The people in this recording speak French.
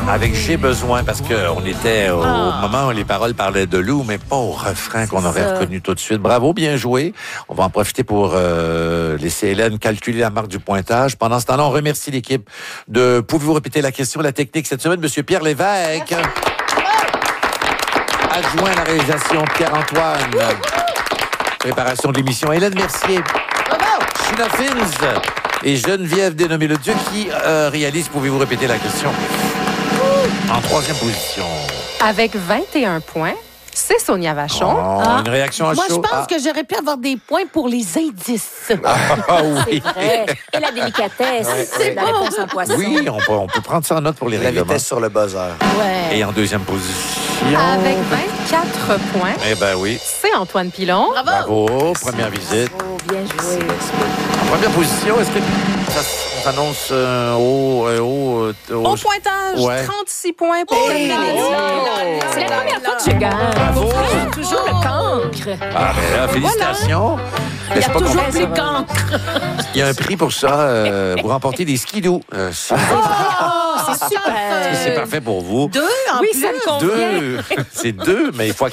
avec J'ai besoin, parce qu'on était au moment où les paroles parlaient de loup, mais pas au refrain qu'on aurait reconnu tout de suite. Bravo, bien joué. On va en profiter pour laisser Hélène calculer la marque du pointage. Pendant ce temps-là, on remercie l'équipe de... Pouvez-vous répéter la question, la technique cette semaine? Monsieur Pierre Lévesque. Adjoint à la réalisation, Pierre-Antoine. Préparation de l'émission, Hélène Mercier. Sheila Fins et Geneviève Dénommé-le-Dieu qui réalise. Pouvez-vous répéter la question? En troisième position. Avec 21 points, c'est Sonia Vachon. Une réaction à Moi, chaud. je pense que j'aurais pu avoir des points pour les indices. Oui. Et la délicatesse, C'est la bon. réponse en poisson. Oui, on peut prendre ça en note pour les La règlements. vitesse sur le buzzer. Ouais. Et en deuxième position... Avec 24 points, Eh ben oui. c'est Antoine Pilon. Bravo, première visite. Oh, bien joué. En première position, est-ce que ça s'annonce Au pointage, Ouais. 36 points pour Sonia. C'est la première fois que je gagne. Bravo! Toujours le cancre. Ah, ben là, félicitations. Il y N'est-ce a pas toujours qu'on- plus cancre. Il y a un prix pour ça. Vous remportez des skidoo. Oh, c'est super. C'est parfait pour vous. Deux en Oui, plus. ça me convient. Deux. C'est deux, mais il faut